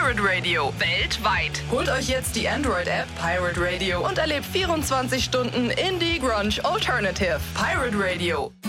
Pirate Radio. Weltweit. Holt euch jetzt die Android-App Pirate Radio und erlebt 24 Stunden Indie Grunge Alternative. Pirate Radio.